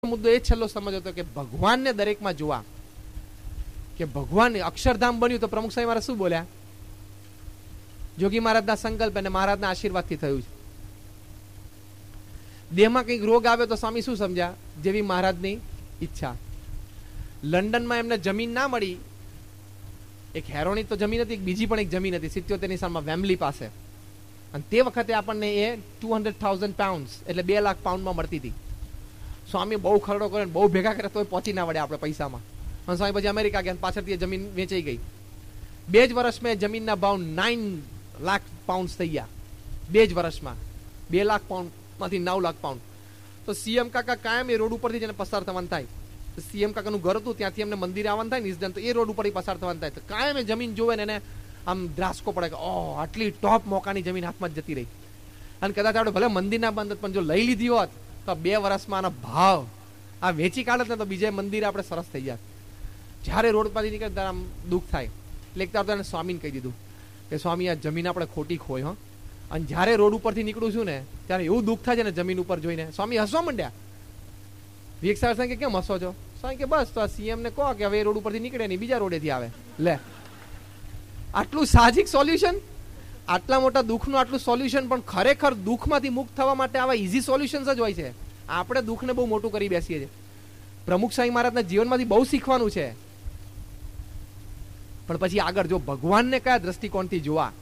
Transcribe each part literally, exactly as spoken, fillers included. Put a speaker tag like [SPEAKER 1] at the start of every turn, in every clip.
[SPEAKER 1] મુદ્દો એ છેલ્લો સમજ હતો કે ભગવાનને દરેકમાં જોવા, કે ભગવાન અક્ષરધામ બન્યું તો પ્રમુખ સાહેબ મારા શું બોલ્યા? જોગી મહારાજના સંકલ્પ અને મહારાજના આશીર્વાદથી થયું છે. દેહમાં કંઈક રોગ આવ્યો તો સ્વામી શું સમજ્યા? જેવી મહારાજની ઈચ્છા. લંડનમાં એમને જમીન ના મળી, એક હેરોની તો જમીન હતી, એક બીજી પણ એક જમીન હતી સિત્યોતેરની સાલમાં વેમ્બલી પાસે, અને તે વખતે આપણને એ ટુ હંડ્રેડ થાઉઝન્ડ પાઉન્ડ એટલે બે લાખ પાઉન્ડમાં મળતી હતી. સ્વામી બહુ ખરડો કરે, બહુ ભેગા કરે તો પહોંચી ના વળે આપણે પૈસામાં. અને સ્વામી પછી અમેરિકા ગયા, પાછળથી જમીન વેચાઈ ગઈ. બે જ વર્ષમાં જમીનના ભાવ નાઇન લાખ પાઉન્ડ થઈ ગયા. બે જ વર્ષમાં બે લાખ પાઉન્ડ માંથી નવ લાખ પાઉન્ડ. તો સીએમ કાકા કાયમ એ રોડ ઉપરથી જેને પસાર થવાનું થાય, સીએમ કાકાનું ઘર હતું ત્યાંથી એમને મંદિર આવવાનું થાય નિઝદન, તો એ રોડ ઉપર પસાર થવાનું થાય. તો કાયમ એ જમીન જોવે ને એને આમ દ્રાસકો પડે કે ઓહ આટલી ટોપ મોકાની જમીન હાથમાં જ જતી રહી. અને કદાચ આપણે ભલે મંદિર ના બંધ પણ જો લઈ લીધી હોત તો બે વર્ષમાં આના ભાવ આ વેચી કાઢત ને તો બીજે મંદિર આપણે સરસ થઈ જાય. જ્યારે રોડ પરથી નીકળે ત્યારે આમ દુઃખ થાય. એટલે એક તો એને સ્વામીને કહી દીધું કે સ્વામી આ જમીન આપણે ખોટી ખોઈ હો. અને જ્યારે રોડ ઉપરથી નીકળું છું ને ત્યારે એવું દુઃખ થાય છે ને જમીન ઉપર જોઈને. સ્વામી હસવા માંડ્યા. વિવેક સાહેબ કે કેમ હસો છો? સ્વામી કે બસ તો આ સીએમ ને કહો કે હવે રોડ ઉપરથી નીકળે નહીં, બીજા રોડેથી આવે. લે આટલું સાહજિક સોલ્યુશન, આટલા મોટા દુઃખનું આટલું સોલ્યુશન. પણ ખરેખર દુઃખમાંથી મુક્ત થવા માટે આવા ઇઝી સોલ્યુશન્સ જ હોય છે. આપણે દુઃખને બહુ મોટું કરી બેસીએ છીએ. પ્રમુખ સ્વામી મહારાજના જીવનમાંથી બહુ શીખવાનું છે. પણ પછી આગળ જો ભગવાનને કયા દ્રષ્ટિકોણથી જોવા,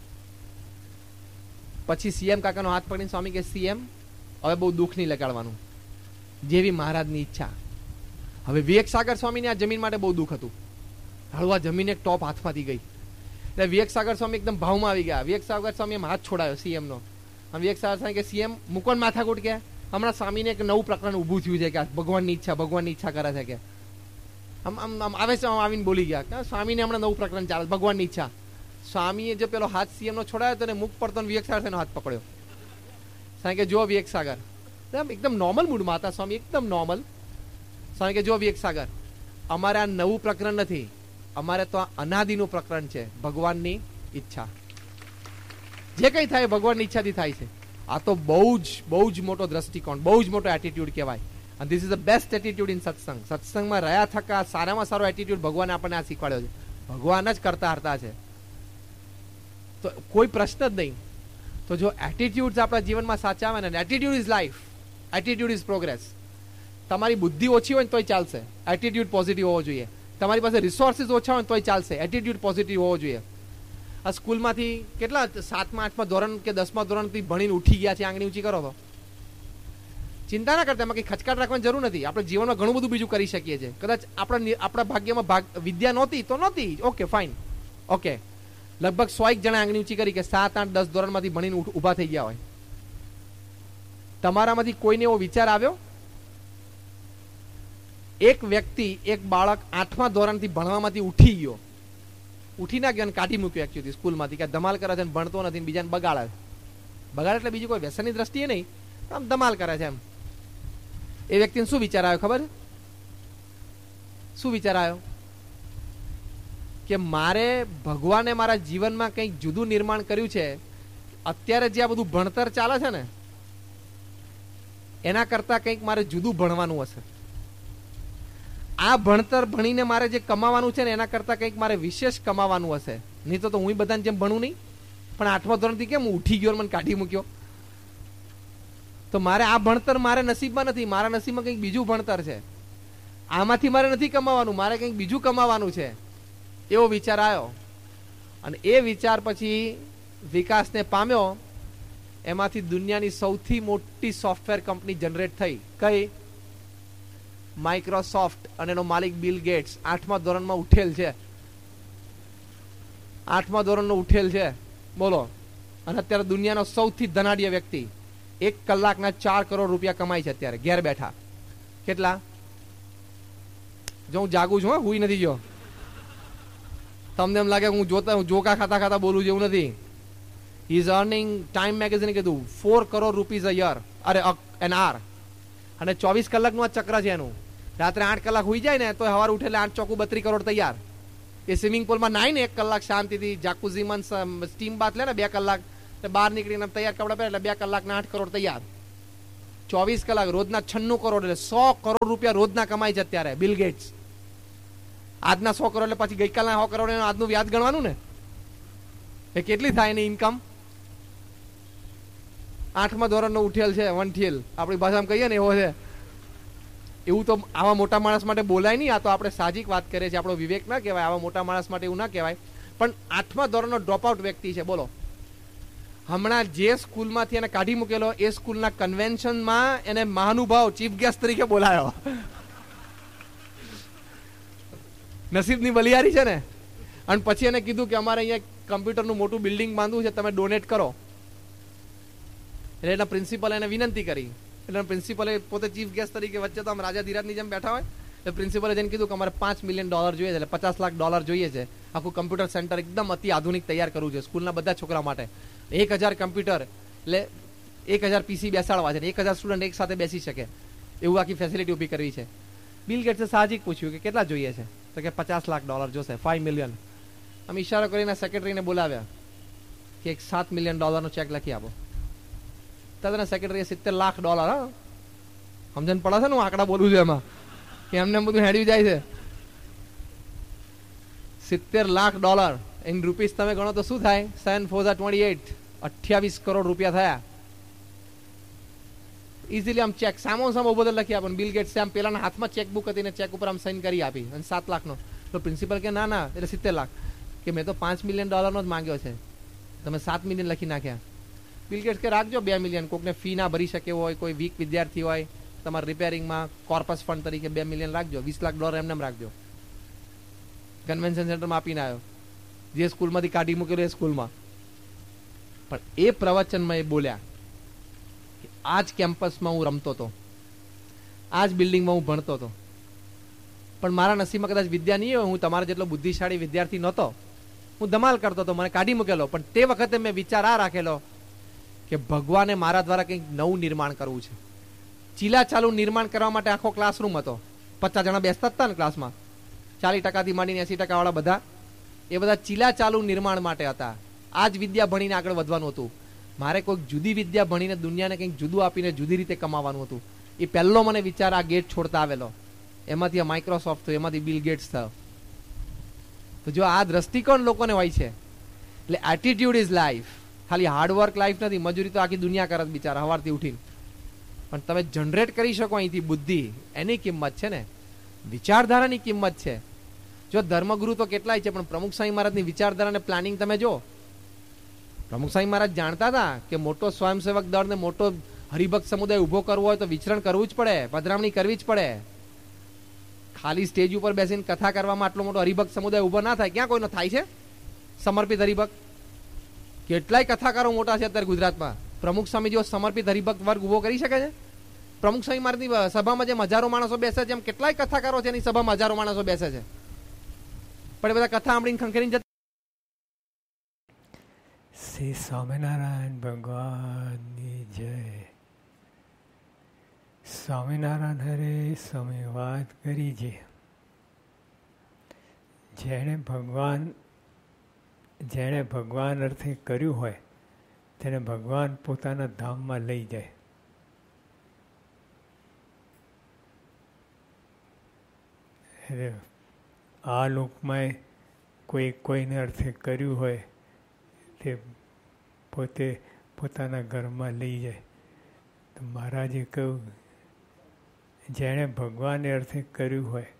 [SPEAKER 1] પછી સીએમ કાકાનો હાથ પકડીને સ્વામી કે સીએમ હવે બહુ દુઃખ નહીં લગાડવાનું, જેવી મહારાજની ઈચ્છા. હવે વિવેક સાગર સ્વામીને આ જમીન માટે બહુ દુઃખ હતું. હળવા જમીન એક ટોપ હાથમાંથી ગઈ એટલે વિવેક સાગર સ્વામી એકદમ ભાવમાં આવી ગયા. વિવેક સાગર સ્વામી એમ હાથ છોડાયો સીએમ નો. અને વિવેક સાગર સ્વામી કે સીએમ મુકોન માથાકૂટ કે હમણાં સ્વામીને એક નવું પ્રકરણ ઉભું થયું છે કે ભગવાનની ઈચ્છા ભગવાનની ઈચ્છા કરે છે કે આમ આમ આમ આવે છે, આવીને બોલી ગયા કે સ્વામીને હમણાં નવું પ્રકરણ ચાલે ભગવાનની ઈચ્છા. સ્વામીએ જો પેલો હાથ સીએમ નો છોડાયો તો મુખ પડતો વિવેક સાગર હાથ પકડ્યો. સ્વામી કે જો વિવેક સાગર, એકદમ નોર્મલ મૂડમાં હતા સ્વામી, એકદમ નોર્મલ. સ્વામી કે જો વિવેક સાગર, અમારે આ નવું પ્રકરણ નથી, અમારે તો આ અનાદિનું પ્રકરણ છે, ભગવાનની ઈચ્છા. જે કઈ થાય ભગવાનની ઈચ્છાથી થાય છે. આ તો બહુ જ બહુ જ મોટો દ્રષ્ટિકોણ, બહુ જ મોટો એટીટ્યુડ કહેવાય. અને this is the best attitude in સત્સંગ. સત્સંગમાં રહ્યા થકા સારામાં સારો એટીટ્યુડ ભગવાને આપણને આ શીખવાડ્યો છે. ભગવાન જ કરતા હરતા છે, તો કોઈ પ્રશ્ન જ નહીં. તો જો એટીટ્યુડ આપણા જીવનમાં સાચા આવે ને, attitude is life, attitude is progress. તમારી બુદ્ધિ ઓછી હોય ને તોય ચાલશે, એટીટ્યુડ પોઝિટિવ હોવો જોઈએ. તમારી પાસે રિસોર્સિસ ઓછા હોય તોય ચાલશે, એટીટ્યુડ પોઝિટિવ હોવો જોઈએ. આ સ્કૂલમાંથી કેટલા સાતમા આઠમા ધોરણ કે દસમા ધોરણથી ભણીને ઉઠી ગયા છે, આંગળી ઊંચી કરો તો ચિંતા ના કરતા, એમાં કઈ ખચકાટ રાખવાની જરૂર નથી. આપણે જીવનમાં ઘણું બધું બીજું કરી શકીએ છીએ. કદાચ આપણા આપણા ભાગ્યમાં ભાગ વિદ્યા નહોતી તો નહોતી, ઓકે ફાઇન, ઓકે. લગભગ સો એક જણા આંગળી ઊંચી કરી કે સાત આઠ દસ ધોરણમાંથી ભણીને ઉભા થઈ ગયા હોય. તમારામાંથી કોઈને એવો વિચાર આવ્યો? એક વ્યક્તિ, એક બાળક આઠમા ધોરણથી ભણવામાંથી ઉઠી ગયો, ઉઠી ના ગયો અને કાઢી મૂક્યો એકચ્યુઅલી સ્કૂલમાંથી કે ધમાલ કરે છે, ભણતો નથી, બીજાને બગાડે. બગાડે એટલે બીજું કોઈ વ્યસનની દ્રષ્ટિએ નહીં, આમ ધમાલ કરે છે એમ. એ વ્યક્તિને શું વિચાર આવ્યો ખબર? શું વિચાર આવ્યો? કે મારે ભગવાને મારા જીવનમાં કંઈક જુદું નિર્માણ કર્યું છે. અત્યારે જે આ બધું ભણતર ચાલે છે ને એના કરતા કંઈક મારે જુદું ભણવાનું હશે. આ ભણતર ભણીને મારે જે કમાવાનું છે ને એના કરતા કંઈક મારે વિશેષ કમાવાનું હશે. નહીં તો હું બધાને જેમ ભણું નહીં. પણ આઠમા ધોરણથી કેમ હું ઉઠી ગયો મને કાઢી મૂક્યો? તો મારે આ ભણતર મારે નસીબમાં નથી, મારા નસીબમાં કંઈક બીજું ભણતર છે. આમાંથી મારે નથી કમાવાનું, મારે કંઈક બીજું કમાવાનું છે. એવો વિચાર આવ્યો. અને એ વિચાર પછી વિકાસને પામ્યો. એમાંથી દુનિયાની સૌથી મોટી સોફ્ટવેર કંપની જનરેટ થઈ. કઈ? માઇક્રોસોફ્ટ. અને એનો માલિક બિલ ગેટ્સ. આઠમા ધોરણમાં ઉઠેલ છે, આઠમા ધોરણનો ઉઠેલ છે, બોલો. અને અત્યારે દુનિયાનો સૌથી ધનાઢ્ય વ્યક્તિ. એક કલાકના ચાર કરોડ રૂપિયા કમાય છે અત્યારે ઘેર બેઠા. કેટલા? જો હું જાગું છું, હુઈ નથી ગયો. તમને એમ લાગે હું જોતા હું જોકા ખાતા ખાતા બોલું છું, એવું નથી. હી ઇઝ અર્નિંગ, ટાઈમ મેગેઝિને કીધું four crore rupees a year, અરે એન આર. અને ચોવીસ કલાકનું આ ચક્ર છે એનું. રાત્રે આઠ કલાક હોઈ જાય ને તો સવારે ઉઠે એટલે આઠ ચોખ્ખું બત્રીસ કરોડ તૈયાર. એ સ્વિમિંગ પુલમાં નાઈ ને એક કલાક શાંતિથી જાકુઝીમાં સ્ટીમ બાથ લે ને બે કલાક, બહાર નીકળીને તૈયાર કપડા પહેરે એટલે બે કલાકના આઠ કરોડ તૈયાર. ચોવીસ કલાક રોજના છન્નું કરોડ એટલે સો કરોડ રૂપિયા રોજના કમાય છે અત્યારે બિલ ગેટ્સ. આજના સો કરોડ એટલે પછી ગઈકાલના સો કરોડ આજનું વ્યાજ ગણવાનું ને, એ કેટલી થાય એની ઇન્કમ? આઠમા ધોરણનો ઉઠેલ છે, વનઠેલ આપણી ભાષામાં કહીએ ને એવો છે. એવું તો આવા મોટા માણસ માટે બોલાય નહીં. આ તો આપણે સાહજિક વાત કરીએ છીએ, આપણો વિવેક ના કહેવાય. આવા મોટા માણસ માટે એવું ના કહેવાય. પણ આઠમા ધોરણનો ડ્રોપ આઉટ વ્યક્તિ છે, બોલો. હમણાં જે સ્કૂલમાંથી એને કાઢી મૂકેલો એ સ્કૂલના કન્વેન્શનમાં એને મહાનુભાવ ચીફ ગેસ્ટ તરીકે બોલાયો. નસીબની બલિયારી છે ને. અને પછી એને કીધું કે અમારે અહીંયા કમ્પ્યુટરનું મોટું બિલ્ડિંગ બાંધવું છે, તમે ડોનેટ કરો. એટલે એના પ્રિન્સિપલ એને વિનંતી કરી. એટલે પ્રિન્સિપલે પોતે ચીફ ગેસ્ટ તરીકે વચ્ચે તો આમ રાજા ધીરાજની જેમ બેઠા હોય, એટલે પ્રિન્સિપલે જઈને કીધું કે અમારે પાંચ મિલિયન ડોલર જોઈએ છે, એટલે પચાસ લાખ ડોલર જોઈએ છે. આખું કમ્પ્યુટર સેન્ટર એકદમ અતિ આધુનિક તૈયાર કરવું છે સ્કૂલના બધા છોકરા માટે. એક હજાર કમ્પ્યુટર એટલે એક હજાર પીસી બેસાડવા છે, એક હજાર સ્ટુડન્ટ એક સાથે બેસી શકે એવું આખી ફેસિલિટી ઊભી કરવી છે. બિલ ગેટ્સે સાહજિક પૂછ્યું કે કેટલા જોઈએ છે, તો કે પચાસ લાખ ડોલર જોશે, ફાઈવ મિલિયન. અમે ઈશારો કરીને સેક્રેટરીને બોલાવ્યા કે એક સાત મિલિયન ડોલરનો ચેક લખી આપો. તને સેક્રેટરીએ સિત્તેર લાખ ડોલર, હા સમજણ પડે છે ને હું આંકડા બોલું છું એમાં, કે એમને બધું હેડ્યું જાય છે. સિત્તેર લાખ ડોલર ઇન રૂપીસ તમે ગણો તો શું થાય? સેવન ફોર ટ્વેન્ટી એટ અઠ્યાવીસ કરોડ રૂપિયા થયા. ઇઝીલી આમ ચેક સામો સામો બધો લખી આપો. બિલ ગેટ્સે આમ પેલાના હાથમાં ચેકબુક હતી ને ચેક ઉપર આમ સાઇન કરી આપી, અને સાત લાખનો. તો પ્રિન્સિપલ કે ના ના એટલે સિત્તેર લાખ. કે મેં તો પાંચ મિલિયન ડોલરનો જ માંગ્યો છે, તમે સાત મિલિયન લખી નાખ્યા. બિલ ગેટ્સ કે રાખજો બે મિલિયન, કોકને ફી ના ભરી શકે હોય, કોઈ વીક વિદ્યાર્થી હોય, તમારા રિપેરિંગમાં કોર્પસ ફંડ તરીકે બે મિલિયન રાખજો, વીસ લાખ ડોલર એમને રાખજો. કન્વેન્શન સેન્ટરમાં આપીને આવ્યો, જે સ્કૂલમાંથી કાઢી મૂકેલો એ સ્કૂલમાં. પણ એ પ્રવચનમાં એ બોલ્યા કે આ જ કેમ્પસમાં હું રમતો હતો, આ જ બિલ્ડિંગમાં હું ભણતો હતો, પણ મારા નસીબમાં કદાચ વિદ્યા નહીં હોય, હું તમારા જેટલો બુદ્ધિશાળી વિદ્યાર્થી નહોતો, હું ધમાલ કરતો હતો, મને કાઢી મૂકેલો. પણ તે વખતે મેં વિચાર આ રાખેલો કે ભગવાને મારા દ્વારા કંઈક નવું નિર્માણ કરવું છે. ચીલા ચાલુ નિર્માણ કરવા માટે આખો ક્લાસરૂમ હતો, પચાસ જણા બેસતા હતા ને ક્લાસમાં, ચાલીસ ટકાથી માંડીને એસી ટકા વાળા બધા, એ બધા ચીલા ચાલુ નિર્માણ માટે હતા. આ જ વિદ્યા ભણીને આગળ વધવાનું હતું. મારે કોઈક જુદી વિદ્યા ભણીને દુનિયાને કંઈક જુદું આપીને જુદી રીતે કમાવાનું હતું. એ પહેલો મને વિચાર આ ગેટ છોડતા આવેલો. એમાંથી આ માઇક્રોસોફ્ટ થયો, એમાંથી બિલ ગેટ્સ થયો. તો જો આ દ્રષ્ટિકોણ લોકોને હોય છે, એટલે એટીટ્યુડ ઇઝ લાઈફ. ખાલી હાર્ડવર્ક લાઈફ નથી, મજૂરી તો આખી દુનિયા કરે બિચારા સવારથી ઉઠીને. પણ તમે જનરેટ કરી શકો અહીંથી બુદ્ધિ, એની કિંમત છે ને, વિચારધારાની કિંમત છે. જો ધર્મગુરુ તો કેટલાય છે, પણ પ્રમુખ સ્વામી મહારાજની વિચારધારાને પ્લાનિંગ તમે જો. પ્રમુખ સ્વામી મહારાજ જાણતા હતા કે મોટો સ્વયંસેવક દળ ને મોટો હરિભક્ત સમુદાય ઉભો કરવો હોય તો વિચરણ કરવું જ પડે, પધરામણી કરવી જ પડે. ખાલી સ્ટેજ ઉપર બેસીને કથા કરવામાં આટલો મોટો હરિભક્ત સમુદાય ઉભો ના થાય. ક્યાં કોઈનો થાય છે સમર્પિત હરિભક્ત? કેટલાય કથાકારો મોટા છે અત્યારે ગુજરાતમાં. પ્રમુખ સ્વામી જેવો સમર્પિત હરિભક્ત વર્ગ ઉભો કરી શકે છે? પ્રમુખ સ્વામી મહારાજની સભામાં જેમ હજારો માણસો બેસે છે, એમ કેટલાય કથાકારો છે એની સભામાં હજારો માણસો બેસે છે, પણ એ બધા કથા સાંભળીને ખંખેરીને જતા.
[SPEAKER 2] શ્રી સ્વામિનારાયણ ભગવાનની જય. સ્વામિનારાયણ હરે સ્વામી વાત કરી છે, જેણે ભગવાન જેણે ભગવાન અર્થે કર્યું હોય તેને ભગવાન પોતાના ધામમાં લઈ જાય. એટલે આ લોકમાં કોઈ કોઈને અર્થે કર્યું હોય તે પોતે પોતાના ઘરમાં લઈ જાય. તો મહારાજે કહ્યું, જેણે ભગવાને અર્થે કર્યું હોય,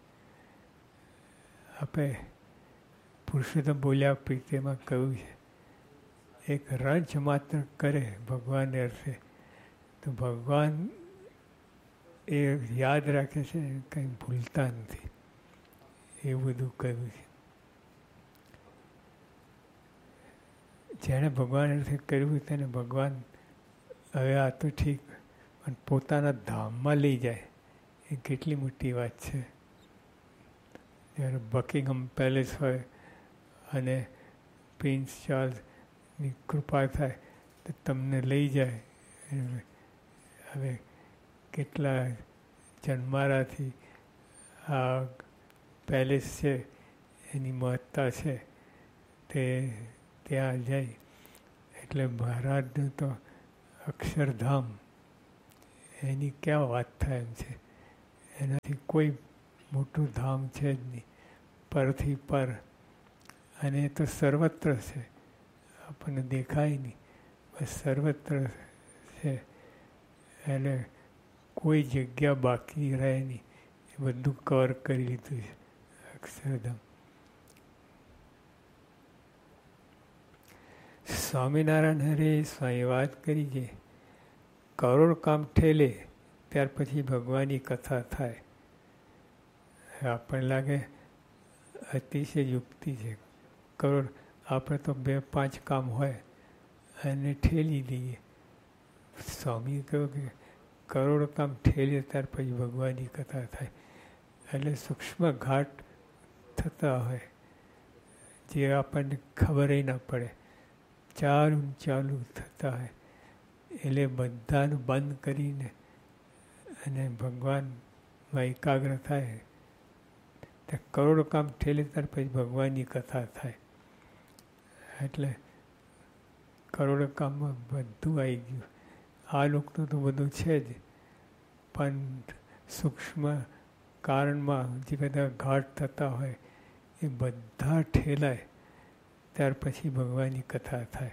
[SPEAKER 2] આપણે પુરુષોત્તમ બોલ્યા પ્રીતિમાં કહ્યું છે, એક રંજ માત્ર કરે ભગવાનને અર્થે તો ભગવાન એ યાદ રાખે છે, કંઈ ભૂલતા નથી. એ બધું કહ્યું છે. જેણે ભગવાન અર્થે કર્યું તેને ભગવાન હવે આ તો ઠીક, પણ પોતાના ધામમાં લઈ જાય એ કેટલી મોટી વાત છે. જ્યારે બકિંગહામ પેલેસ હોય અને પ્રિન્સ ચાર્લ્સની કૃપા થાય તો તમને લઈ જાય. હવે કેટલા જન્મારાથી આ પેલેસ છે એની મહત્તા છે તે ત્યાં જાય. એટલે મહારાજનું તો અક્ષરધામ એની ક્યાં વાત થાય એમ છે. એનાથી કોઈ મોટું ધામ છે જ નહીં, પરથી પર. અને એ તો સર્વત્ર છે, આપણને દેખાય નહીં, બસ સર્વત્ર છે. એટલે કોઈ જગ્યા બાકી રહે નહીં, એ બધું કવર કરી લીધું છે અક્ષરધામ. સ્વામિનારાયણ હરે સ્વામી વાત કરી છે, કરોડ કામ ઠેલે ત્યાર પછી ભગવાનની કથા થાય. આપણને લાગે અતિશય યુક્તિ છે. કરોડ આપણે તો બે પાંચ કામ હોય અને ઠેલી દઈએ. સ્વામીએ કહ્યું કે કરોડ કામ ઠેલે ત્યાર પછી ભગવાનની કથા થાય. એટલે સૂક્ષ્મ ઘાટ થતા હોય જે આપણને ખબર ના પડે, ચાલુ ચાલુ થતા હોય. એટલે બધાનું બંધ કરીને અને ભગવાનમાં એકાગ્ર થાય. કરોડ કામ ઠેલે ત્યાર પછી ભગવાનની કથા થાય. એટલે કરોડ કામમાં બધું આવી ગયું. આ લોકનું તો બધું છે જ, પણ સૂક્ષ્મ કારણમાં જે બધા ઘાટ થતા હોય એ બધા ઠેલાય ત્યાર પછી ભગવાનની કથા થાય.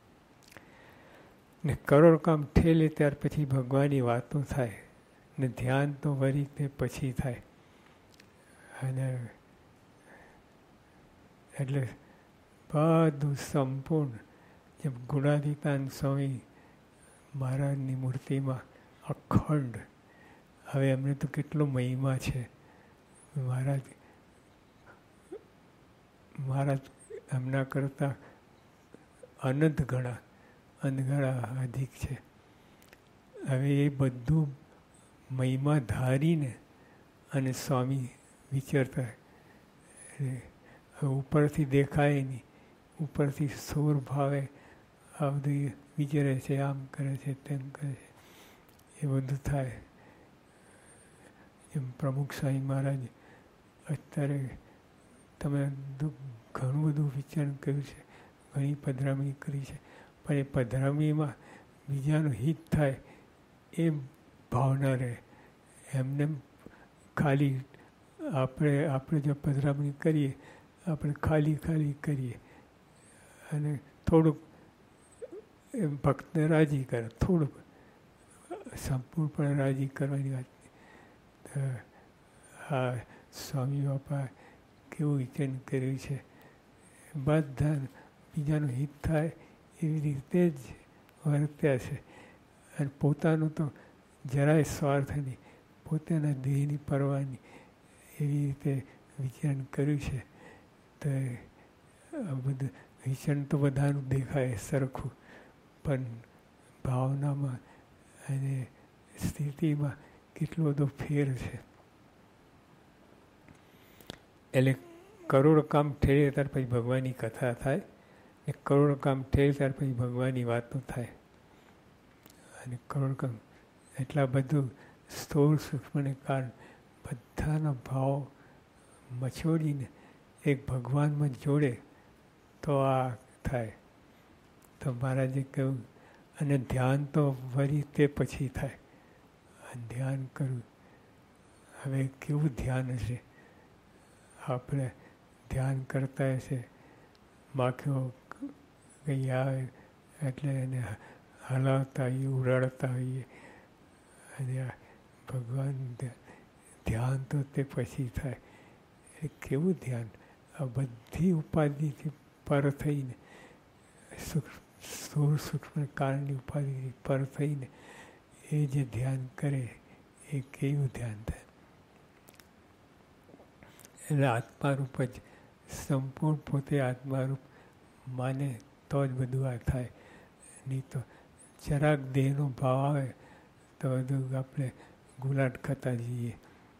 [SPEAKER 2] ને કરોડ કામ ઠેલે ત્યાર પછી ભગવાનની વાતો થાય. ને ધ્યાન તો વળી તે પછી થાય. અને એટલે બધું સંપૂર્ણ, જેમ ગુણાતીતાન સ્વામી મહારાજની મૂર્તિમાં અખંડ. હવે એમને તો કેટલો મહિમા છે. મહારાજ મહારાજ એમના કરતાં અનંત ગણા અનગણા અધિક છે. હવે એ બધું મહિમા ધારીને અને સ્વામી વિચરતા. ઉપરથી દેખાય નહીં, ઉપરથી સોર ભાવે આ બધું વિચારે છે, આમ કરે છે, તેમ કરે છે, એ બધું થાય. એમ પ્રમુખ સ્વામી મહારાજ અત્યારે તમે ઘણું બધું વિચારણ કર્યું છે, ઘણી પધરામણી કરી છે, પણ એ પધરામણીમાં બીજાનું હિત થાય એ ભાવના રહે. એમને ખાલી આપણે આપણે જો પધરામણી કરીએ, આપણે ખાલી ખાલી કરીએ અને થોડુંક એમ ભક્તને રાજી કરે, થોડુંક સંપૂર્ણપણે રાજી કરવાની વાત. આ સ્વામી બાપા કેવું વિચન કર્યું છે. બધા બીજાનું હિત થાય એવી રીતે જ વર્ત્યા છે. અને પોતાનું તો જરાય સ્વાર્થ નહીં, પોતાના દેહની પરવાની એવી રીતે વિચરણ કર્યું છે. તો આ બધું વિચરણ તો બધાનું દેખાય સરખું, પણ ભાવનામાં અને સ્થિતિમાં કેટલો બધો ફેર છે. એટલે કરોડ કામ ઠેરે ત્યાર પછી ભગવાનની કથા થાય, ને કરોડ કામ ઠેરે ત્યાર પછી ભગવાનની વાતો થાય. અને કરોડ કામ એટલા બધું સ્થૂળ સૂક્ષ્મને કારણ બધાના ભાવ મછોડીને એક ભગવાનમાં જોડે તો આ થાય. તો મહારાજે કહ્યું, અને ધ્યાન તો વળી તે પછી થાય. ધ્યાન કરવું, હવે કેવું ધ્યાન હશે. આપણે ધ્યાન કરતા હશે, માખીઓ કંઈ આવે એટલે એને હલાવતા હોઈએ, ઉડાડતા હોઈએ. અને આ ભગવાન ધ્યાન તો તે પછી થાય. એ કેવું ધ્યાન. આ બધી ઉપાધિથી પર થઈને, સ્થૂળ સૂક્ષ્મ કારણની ઉપાધિથી પર થઈને એ જે ધ્યાન કરે એ કેવું ધ્યાન થાય. એટલે આત્મારૂપ જ સંપૂર્ણ પોતે આત્મારૂપ માને તો જ બધું આ થાય. નહીં તો જરાક દેહનો ભાવ આવે તો બધું આપણે ગુલાટ ખાતા જઈએ.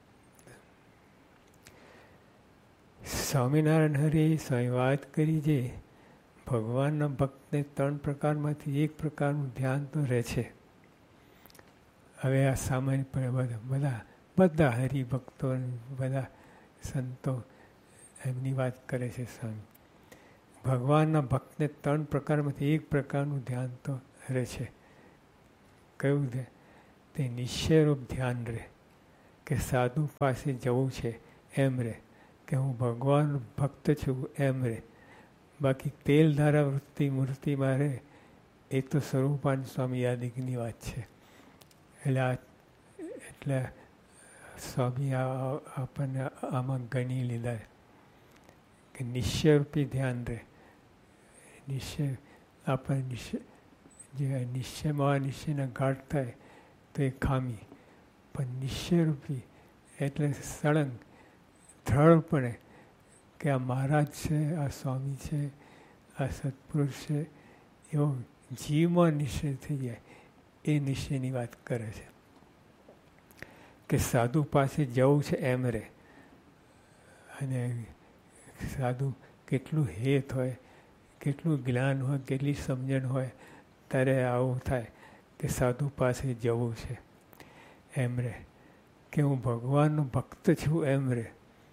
[SPEAKER 2] સ્વામિનારાયણ હરે સ્વામી વાત કરી છે, ભગવાનના ભક્તને ત્રણ પ્રકારમાંથી એક પ્રકારનું ધ્યાન તો રહે છે. હવે આ સામાન્ય બધા બધા બધા હરિભક્તો બધા સંતો એમની વાત કરે છે. સ્વામી ભગવાનના ભક્તને ત્રણ પ્રકારમાંથી એક પ્રકારનું ધ્યાન તો રહે છે. કયું ધ્યાન? તે નિશ્ચયરૂપ ધ્યાન રહે કે સાધુ પાસે જવું છે એમ રહે, કે હું ભગવાન ભક્ત છું એમ રહે. બાકી તેલ ધારા વૃત્તિ મૂર્તિમાં રહે એ તો સ્વરૂપાન સ્વામી યાદિકની વાત છે. એટલે આ એટલે સ્વામી આપણને આમાં ગણી લીધા કે નિશ્ચયરૂપી ધ્યાન રહે. નિશ્ચય આપણે નિશ્ચય જે નિશ્ચયમાં નિશ્ચયના ઘાટ થાય તો એ ખામી, પણ નિશ્ચયરૂપી એટલે સળંગ દ્રઢપણે કે આ મહારાજ છે, આ સ્વામી છે, આ સત્પુરુષ છે, એવો જીવમાં નિશ્ચય થઈ જાય એ નિશ્ચયની વાત કરે છે. કે સાધુ પાસે જવું છે એમ રહે. અને સાધુ કેટલું હેત હોય, કેટલું જ્ઞાન હોય, કેટલી સમજણ હોય, ત્યારે આવું થાય કે સાધુ પાસે જવું છે એમ રહે. કે હું ભગવાનનો ભક્ત છું એમ રહે.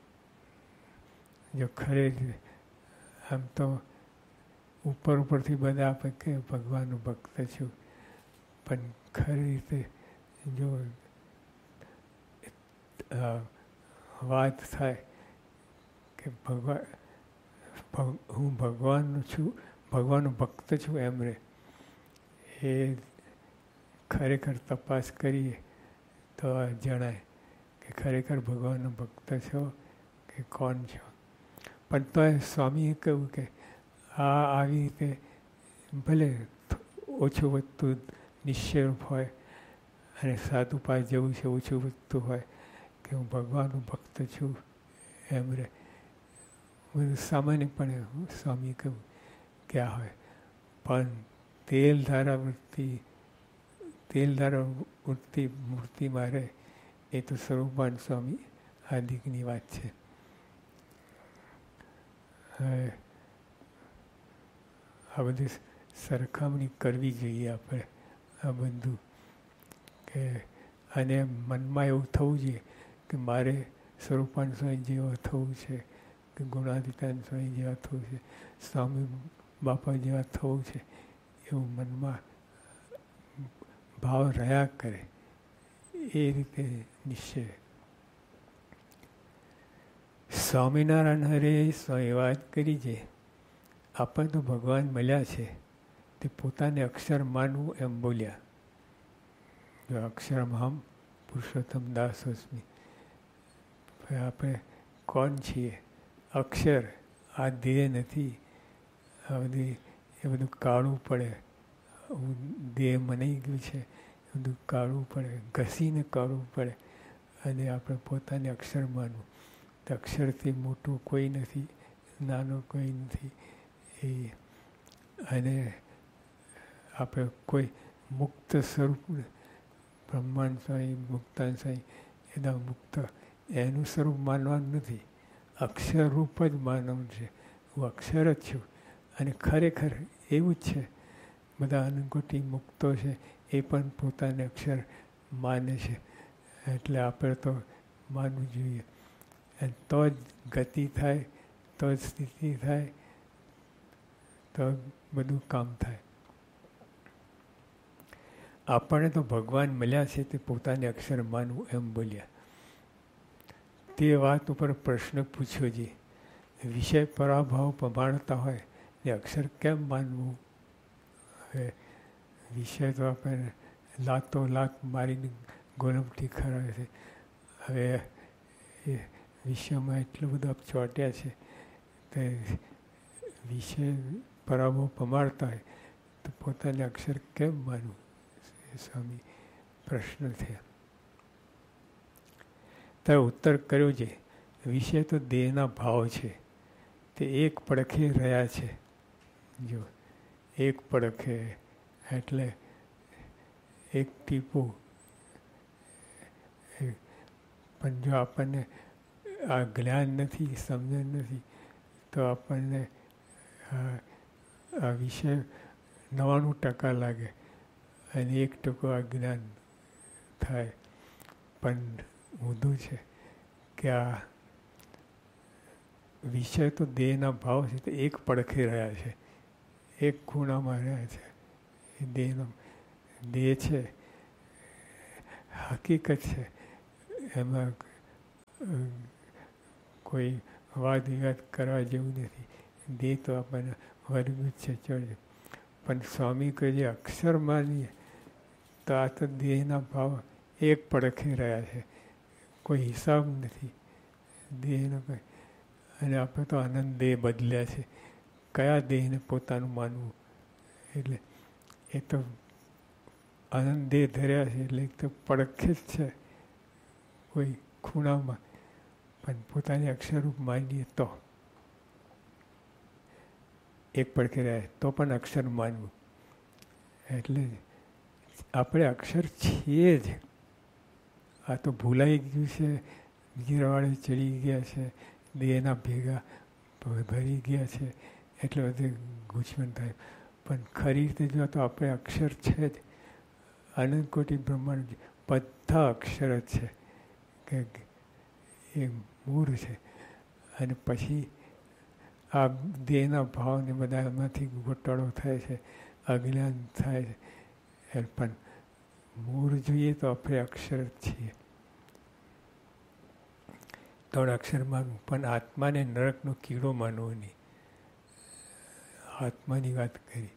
[SPEAKER 2] જો ખરે આમ તો ઉપર ઉપરથી બધા આપે કે ભગવાનનો ભક્ત છું, પણ ખરી રીતે જો વાત થાય કે ભગવાન હું ભગવાનનો છું, ભગવાનનો ભક્ત છું એમ રહે, એ ખરેખર તપાસ કરીએ તો જણાય કે ખરેખર ભગવાનનો ભક્ત છો કે કોણ છો. પણ તો એ સ્વામીએ કહ્યું કે આ આવી રીતે ભલે ઓછું વધતું નિશ્ચયરૂપ હોય અને સાધુ પાસે જવું છે ઓછું વધતું હોય કે હું ભગવાનનો ભક્ત છું એમ રહે. બધું સામાન્યપણે સ્વામી કહ્યું કે આ હોય. પણ તેલ ધારા વૃત્તિ તેલ ધારા વૃત્તિ મૂર્તિમાં રહે એ તો સ્વરૂપાન સ્વામી આદિકની વાત છે. હવે આ બધી સરખામણી કરવી જોઈએ આપણે આ બધું, કે અને મનમાં એવું થવું જોઈએ કે મારે સ્વરૂપાન સ્વામી જેવા થવું છે, કે ગુણાતીતાન સ્વામી જેવા થવું છે, સ્વામી બાપા જેવા થવું છે, એવું મનમાં ભાવ રહ્યા કરે એ રીતે નિશ્ચય. સ્વામિનારાયણ હરે સ્વામી વાત કરી છે આપણને તો ભગવાન મળ્યા છે તે પોતાને અક્ષર માનવું એમ બોલ્યા. જો અક્ષરમહમ પુરુષોત્તમ દાસોસ્મિ. આપણે કોણ છીએ? અક્ષર. આ દેહ નથી. આ બધી એ બધું કાઢવું પડે. દેહ મનાઈ ગયું છે એ બધું કાઢવું પડે, ઘસીને કાઢવું પડે અને આપણે પોતાને અક્ષર માનવું. તો અક્ષરથી મોટું કોઈ નથી, નાનો કોઈ નથી. એ અને આપણે કોઈ મુક્ત સ્વરૂપ બ્રહ્માંડ સ્વામી મુક્તાન સ્વામી એના મુક્ત એનું સ્વરૂપ માનવાનું નથી, અક્ષર રૂપ જ માનવું છે. હું અક્ષર જ છું અને ખરેખર એવું જ છે. બધા અનંકોટી મુક્તો છે એ પણ પોતાને અક્ષર માને છે. એટલે આપણે તો માનવું જોઈએ. અને તો જ ગતિ થાય, તો જ સ્થિતિ થાય, તો બધું કામ થાય. આપણને તો ભગવાન મળ્યા છે તે પોતાને અક્ષર માનવું એમ બોલ્યા. તે વાત ઉપર પ્રશ્ન પૂછ્યો છે, વિષય પરાભાવ પમાડતા હોય ને અક્ષર કેમ માનવું? હવે વિષય તો આપણે લાતો લાત મારીને ગોલમથી ખરાવે છે. હવે એ વિષયમાં એટલું બધું આપ ચોંટ્યા છે તે વિષય પરાભાવ પમાડતા હોય તો પોતાને અક્ષર કેમ માનવું? સ્વામી પ્રશ્ન થયા. ત્યારે ઉત્તર કર્યો છે, વિષય તો દેહના ભાવ છે, તે એક પડખે રહ્યા છે. જો એક પડખે એટલે એક ટીપું. પણ જો આપણને આ જ્ઞાન નથી, સમજણ નથી, તો આપણને આ વિષય નવ્વાણું ટકા લાગે અને એક ટકો અજ્ઞાન થાય. પણ ઊંધું છે કે આ વિષય તો દેહના ભાવ છે, તો એક પડખે રહ્યા છે, એક ખૂણામાં રહ્યા છે. એ દેહનો દેહ છે હકીકત છે, એમાં કોઈ વાદ વિવાદ કરવા જેવું નથી. દેહ તો આપણને વર્ગું જ છે, ચડે. પણ સ્વામી કહે છે અક્ષર માનીએ તો આ તો દેહના ભાવ એક પડખે રહ્યા છે, કોઈ હિસાબ નથી દેહનો કંઈ. અને આપણે તો આનંદ દેહ બદલ્યા છે, કયા દેહને પોતાનું માનવું? એટલે એ તો આનંદ દેહ ધર્યા છે એટલે એક તો પડખે જ છે કોઈ ખૂણામાં, પણ પોતાની અક્ષરરૂપ માનીએ તો એક પડખે રહે તો પણ અક્ષર માનવું. એટલે આપણે અક્ષર છીએ જ. આ તો ભૂલાઈ ગયું છે, ગીરવાળે ચડી ગયા છે, દેહના ભેગા ભરી ગયા છે, એટલે બધે ગૂંચવણ થાય. પણ ખરી રીતે જો તો આપણે અક્ષર છે જ. અનંત કોટી બ્રહ્માંડ બધા અક્ષર જ છે કે એ મૂળ છે. અને પછી આ દેહના ભાવને બધા એમાંથી ગોટાળો થાય છે, અજ્ઞાન થાય છે. પણ મૂળ જોઈએ તો આપણે અક્ષર જ છીએ. ત્રણ અક્ષર માનવું, પણ આત્માને નરકનો કીડો માનવો નહીં. આત્માની વાત કરી,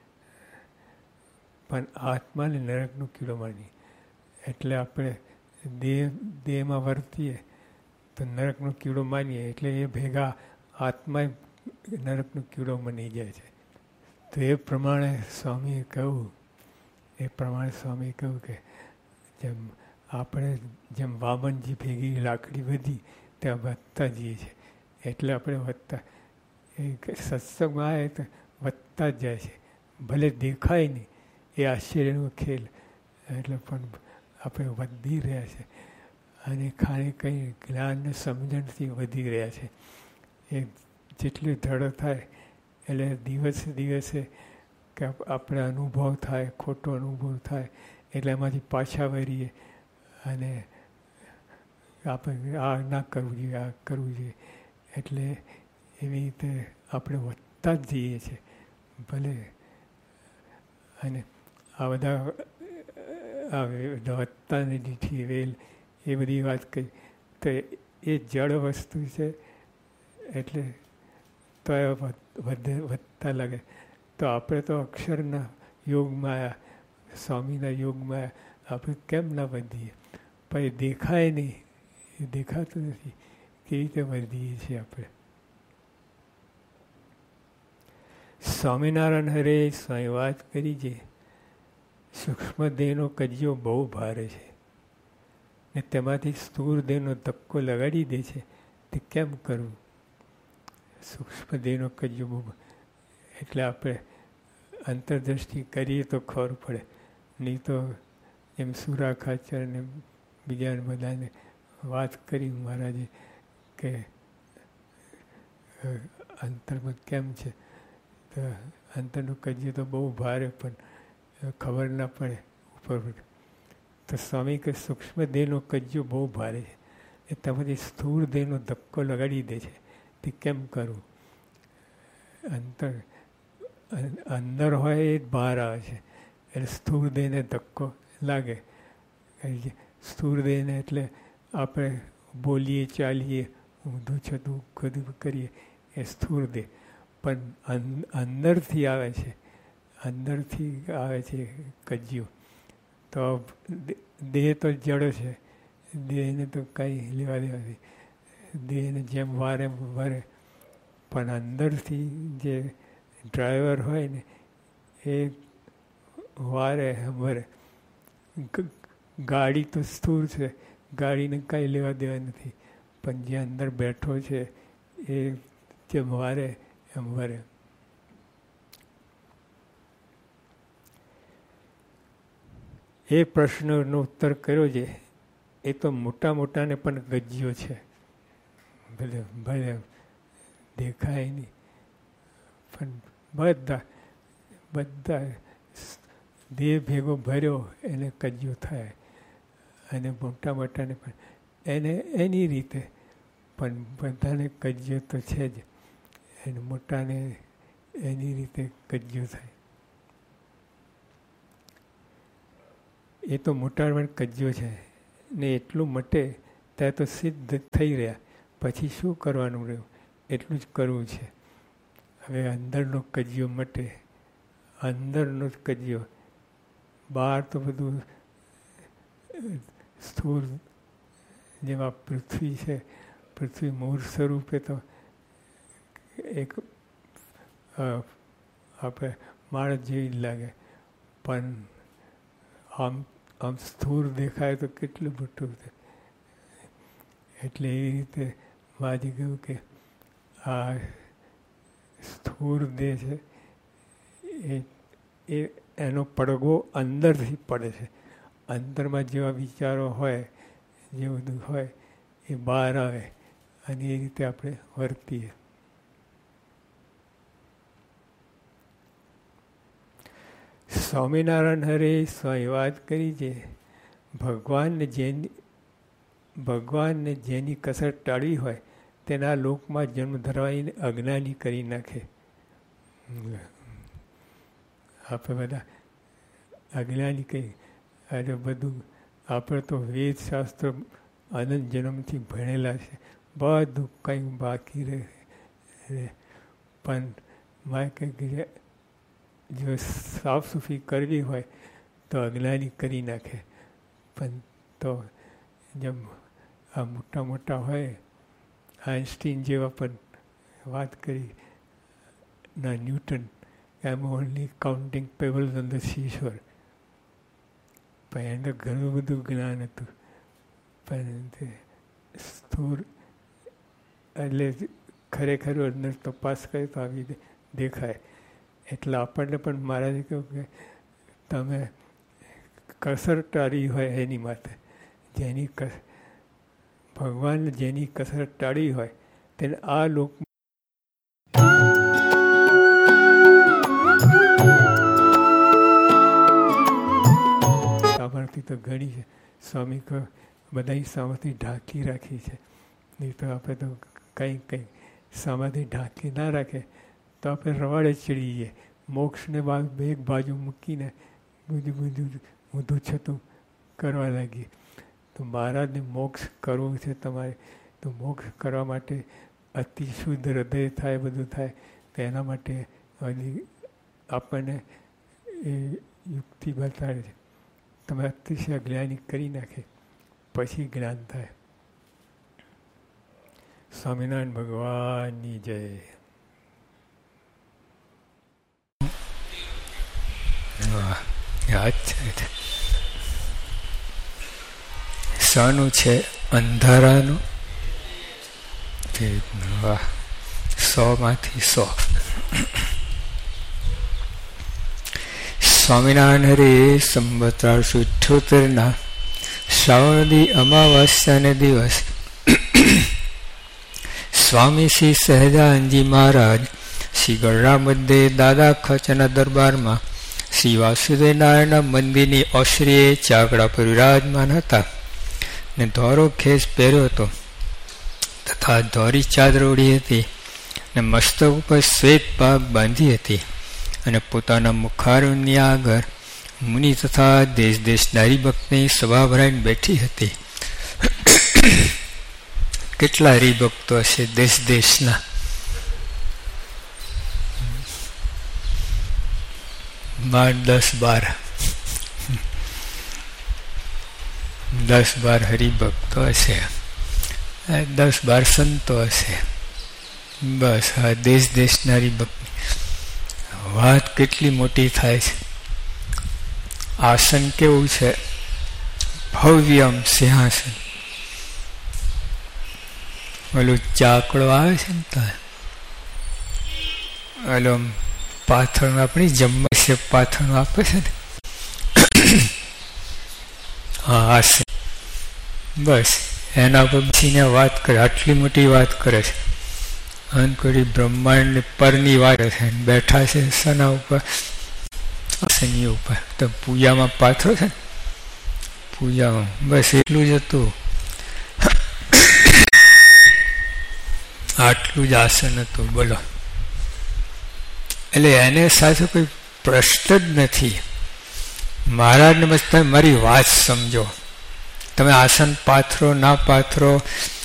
[SPEAKER 2] પણ આત્માને નરકનો કીડો માની. એટલે આપણે દેહ દેહમાં વર્તીએ તો નરકનો કીડો માનીએ, એટલે એ ભેગા આત્મા નરકનો કીડો બની જાય છે. તો એ પ્રમાણે સ્વામીએ કહ્યું એ પ્રમાણે સ્વામીએ કહ્યું કે જેમ આપણે જેમ વામનજી ભેગી લાકડી વધી ત્યાં વધતા જઈએ છીએ, એટલે આપણે વધતા એ સત્સંગમાં આવે તો વધતા જ જાય છે. ભલે દેખાય નહીં, એ આશ્ચર્યનો ખેલ, એટલે પણ આપણે વધી રહ્યા છે. અને ખાલી કંઈ જ્ઞાનને સમજણથી વધી રહ્યા છે. એ જેટલી દ્રઢ થાય એટલે દિવસે દિવસે કે આપણે અનુભવ થાય, ખોટો અનુભવ થાય, એટલે એમાંથી પાછા વળીએ અને આપણે આ ના કરવું જોઈએ, આ કરવું જોઈએ. એટલે એવી રીતે આપણે વધતા જ જઈએ છીએ. ભલે અને આ બધા આ વધતાની દીઠી વેલ એ બધી વાત કરી તો એ જળ વસ્તુ છે, એટલે તો એ વધે વધતા લાગે. તો આપણે તો અક્ષરના યોગમાં આવ્યા, સ્વામીના યોગમાં આવ્યા, આપણે કેમ ના વધીએ? પણ એ દેખાય નહીં, એ દેખાતું નથી, કેવી રીતે વધીએ છીએ આપણે? સ્વામિનારાયણ હરે સ્વામી વાત કરી છે, સૂક્ષ્મ દેહનો કજિયો બહુ ભારે છે ને તેમાંથી સ્થૂળ દેહનો ધક્કો લગાડી દે છે, તે કેમ કરવું? સૂક્ષ્મ દેહનો કજિયો બહુ, એટલે આપણે અંતરદ્રષ્ટિ કરીએ તો ખબર પડે. નહીં તો એમ સુરા ખાચર ને બીજાને બધાને વાત કરી મહારાજે કે અંતરમાં કેમ છે, તો અંતરનો કજિયો તો બહુ ભારે, પણ ખબર ના પડે ઉપર. તો સ્વામી કે સૂક્ષ્મ દેહનો કજિયો બહુ ભારે છે, એ તમારી સ્થૂળ દેહનો ધક્કો લગાડી દે છે, તે કેમ કરવું? અંતર અંદર હોય એ જ બહાર આવે છે, એટલે સ્થૂળ દેહને ધક્કો લાગે. સ્થૂળ દેહને એટલે આપણે બોલીએ, ચાલીએ, ઊંધું છતું બધું કરીએ, એ સ્થૂળ દેહ. પણ અંદરથી આવે છે, અંદરથી આવે છે કજિયો. તો દેહ તો જડ છે, દેહને તો કંઈ લેવા દેવા નથી. દેહને જેમ વારે વરે, પણ અંદરથી જે ડ્રાઈવર હોય ને એ વારે વરે. ગાડી તો સ્થૂળ છે, ગાડીને કંઈ લેવા દેવા નથી, પણ જે અંદર બેઠો છે એ જેમ વારે એમ વરે. એ પ્રશ્નનો ઉત્તર કર્યો છે, એ તો મોટા મોટાને પણ ગજ્યો છે. ભલે ભલે દેખાય નહીં, પણ બધા બધા દેહ ભેગો ભર્યો એને કજ્યો થાય. અને મોટા મોટાને પણ એને એની રીતે, પણ બધાને કજ્યો તો છે જ, એને મોટાને એની રીતે કજ્યો થાય. એ તો મોટામાં કજ્યો છે ને એટલું મટે ત્યાં તો સિદ્ધ થઈ રહ્યા, પછી શું કરવાનું રહ્યું? એટલું જ કરવું છે. હવે અંદરનો કજ્યો મટે, અંદરનો જ કજ્યો, બહાર તો બધું સ્થૂળ જેમાં પૃથ્વી છે, પૃથ્વી મૂળ સ્વરૂપે તો એક આપણે માણસ જેવી જ લાગે, પણ આમ આમ સ્થૂળ દેખાય તો કેટલું મોટું છે. એટલે એવી રીતે માજી કહ્યું કે આ સ્થૂળ દેહ છે એ એ એનો પડઘો અંદરથી પડે છે. અંદરમાં જેવા વિચારો હોય, જે બધું હોય એ બહાર આવે અને એ રીતે આપણે વર્તીએ. સ્વામિનારાયણ હરે સ્વામી વાત કરી છે, ભગવાનને જેની ભગવાનને જેની કસર ટાળી હોય તેના લોકમાં જન્મ ધરાવીને અજ્ઞાની કરી નાખે. આપણે બધા અજ્ઞાની કહી, અરે બધું આપણે તો વેદશાસ્ત્ર અનંત જન્મથી ભણેલા છે, બધું કંઈ બાકી રહે. પણ મારે કંઈક જો સાફ સફાઈ કરવી હોય તો અજ્ઞાની કરી નાખે. પણ તો જેમ આ મોટા મોટા હોય, આઇન્સ્ટીન જેવા પણ વાત કરી ના, newton, M only counting pebbles on the seashore. પણ એને ઘણું બધું જ્ઞાન હતું, પણ તે સ્થૂળ એટલે ખરેખર અંદર તપાસ કરે તો આવી દેખાય. એટલે આપણને પણ મહારાજે કહ્યું કે તમે કસર ટાળી હોય એની માટે, જેની કસ ભગવાન જેની કસર ટાળી હોય તેને આ લોક સામર્થ્ય તો ઘણી છે. સ્વામી કહો બધાની સામર્થ્ય ઢાંકી રાખી છે, નહીં તો આપણે તો કંઈ કંઈ સામર્થ્ય ઢાંકી ના રાખે તો આપણે રવાડે ચડી જઈએ. મોક્ષને બાદ બે એક બાજુ મૂકીને બધું બધું ઊંધું છતું કરવા લાગીએ. તો મહારાજને મોક્ષ કરવું છે તમારે, તો મોક્ષ કરવા માટે અતિ શુદ્ધ હૃદય થાય, બધું થાય. તો એના માટે આપણને એ યુક્તિ બતાવે છે. તમે અતિશય જ્ઞાની કરી નાખે પછી જ્ઞાન થાય. સ્વામિનારાયણ ભગવાનની જય. યાદ છે શાનું છે? અંધારાનું. વાહ, સો માંથી સો. સ્વામિનારાયણ હરે સંવત ત્રણસો અઠ્યોતેરના શ્રાવણદી અમાવાસ્યાને દિવસ સ્વામી શ્રી સહજાનંદજી મહારાજ શ્રી ગઢડા મધ્યે દાદા ખચના દરબારમાં શ્રી વાસુદેવ નારાયણના મંદિરની ઓસરીએ ચાકડા પર વિરાજમાન હતા ને ધોરો ખેસ પહેર્યો હતો તથા ધોરી ચાદર ઓઢી હતી ને મસ્તક ઉપર શ્વેત પાગ બાંધી હતી અને પોતાના મુખારની આગળ મુનિ તથા દેશ દેશના હરિભક્તની સભા ભરાઈને બેઠી હતી. કેટલા હરિભક્તો હશે દેશ દેશના? બાર દસ બાર દસ બાર હરિભક્તો હશે, દસ બાર સંતો હશે. બસ આ દેશ દેશના હરિભક્ત વાત કેટલી મોટી થાય છે. આસન કેવું છે? ભવ્યમ સિંહાસન. ઓલું ચાકડો આવે છે ને તો ઓલો પાથરણું આપણી જમવા છે, પાથરણું આપે છે ને, હા આસન. બસ એના પર બેસીને વાત કરે, આટલી મોટી વાત કરે છે. અંકડી બ્રહ્માંડ પરની વાત છે, બેઠા છે સના ઉપર, આસની ઉપર. તો પૂજામાં પાથરો છે ને, પૂજામાં બસ એટલું જ હતું. આટલું જ આસન હતું. બોલો, એટલે એને સાથે કોઈ પ્રશ્ન જ નથી. મહારાજ નમસ્તે, મારી વાત સમજો. તમે આસન પાથરો ના પાથરો